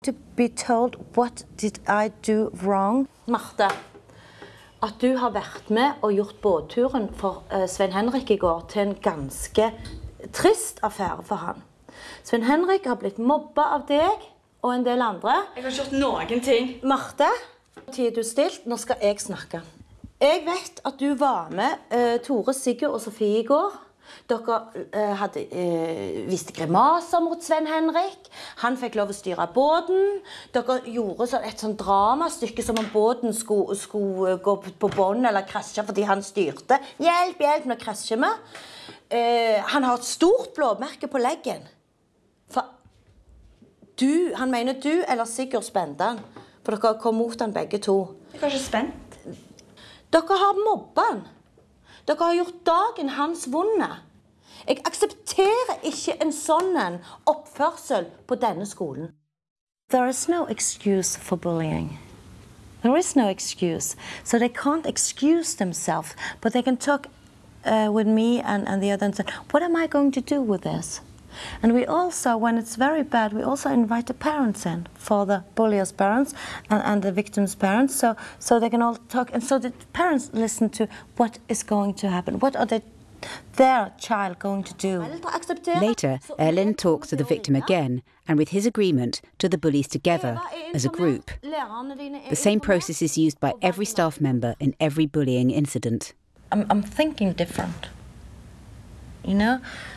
To be told, what did I do wrong? Marte, at du har vært med og gjort båtturen for Svein Henrik I går til en ganske trist affære for han. Svein Henrik har blitt mobbet av deg og en del andre. Jeg har ikke gjort noen ting. Marte, tid du stilt, nå skal jeg snakke. Jeg vet at du var med Tore, Sigurd og Sofie I går. Dere hadde vist grimaser mot Svein Henrik. Han fikk lov å styre båten. Dere gjorde et sånt dramastykke som om båten skulle gå på bånd eller krasje fordi han styrte. Hjelp, hjelp, nå krasjer vi. Han har et stort blåmerke på leggen. For han mener du eller Sigurd spente han. For dere kom mot han begge to. Jeg var ikke spent. Dere har mobbet han. Dere har gjort dagen hans vonde. Jeg aksepterer ikke en sånn oppførsel på denne skolen. There is no excuse for bullying. There is no excuse. So they can't excuse themselves, but they can talk with me and the other and say, what am I going to do with this? And we also, when it's very bad, we also invite the parents in, for the bullier's parents and the victim's parents, so they can all talk, and so the parents listen to what is going to happen. What are their child going to do? Later, Erlend talks to the victim again, and with his agreement, to the bullies together, as a group. The same process is used by every staff member in every bullying incident. I'm thinking different, you know?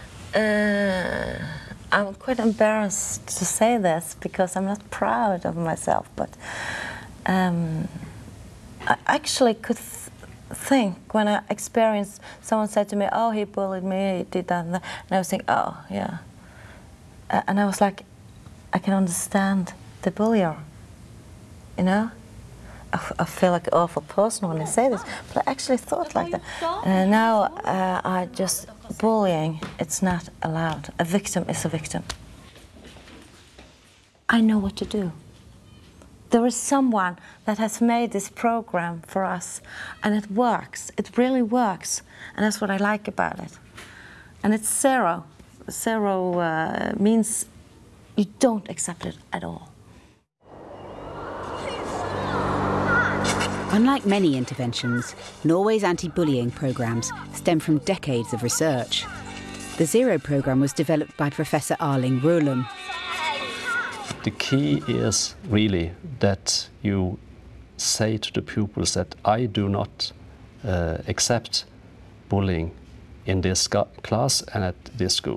I'm quite embarrassed to say this because I'm not proud of myself, but I actually could think when I experienced someone said to me, oh, he bullied me, he did that and that, and I was thinking, oh, yeah. And I was like, I can understand the bullier, you know? I feel like an awful person when I say this, but I actually thought like that. Now I just, bullying, it's not allowed. A victim is a victim. I know what to do. There is someone that has made this program for us, and it works. It really works, and that's what I like about it. And it's zero. Zero means you don't accept it at all. Unlike many interventions, Norway's anti-bullying programmes stem from decades of research. The Zero programme was developed by Professor Erling Røhlum. The key is really that you say to the pupils that I do not accept bullying in this class and at this school.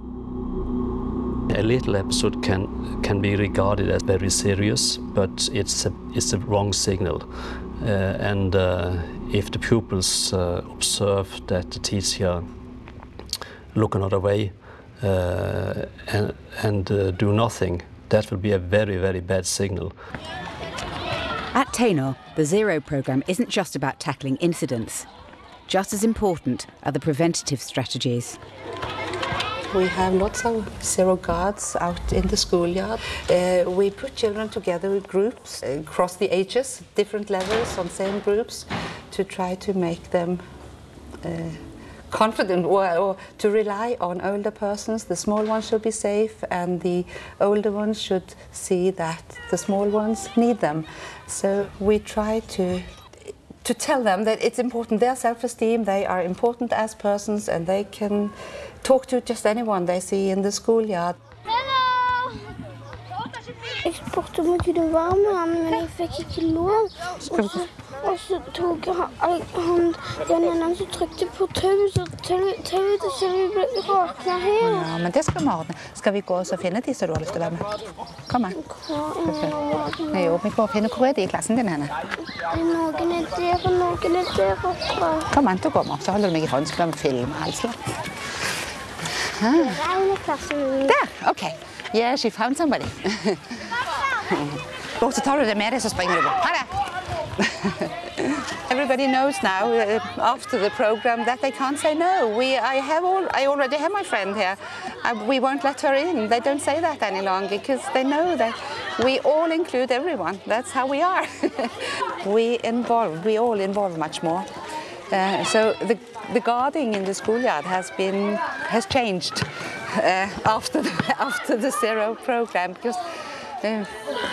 A little episode can be regarded as very serious, but it's the wrong signal. If the pupils observe that the teacher look another way and do nothing, that will be a very, very bad signal. At Teinor, the Zero programme isn't just about tackling incidents. Just as important are the preventative strategies. We have lots of zero guards out in the schoolyard. We put children together in groups across the ages, different levels on same groups, to try to make them confident or to rely on older persons. The small ones should be safe, and the older ones should see that the small ones need them. So we try to tell them that it's important, their self-esteem, they are important as persons, and they can talk to just anyone they see in the schoolyard. Hello! Jeg spurte om jeg kunne være med ham, men jeg fikk ikke lov. Og så tok han den ene som trykte på tauet, så tauet så vi ble raknet her. Ja, men det skal vi ordne. Skal vi gå og finne de som du har lyst til å være med? Kom an. Jo, vi går og finner hvor er de i klassen din henne? Noen er der, og noen er der oppe. Kom an, så går vi. Så holder du meg i hånden, så kan vi filme altså. Det er en i klassen min. Der, okay. Yeah, she found somebody. Og så tar du det med deg, så springer du bort. Ha det! Everybody knows now, after the program, that they can't say no. I already have my friend here. We won't let her in. They don't say that any longer because they know that we all include everyone. That's how we are. We all involve much more. So the guarding in the schoolyard has changed after the Zero program, because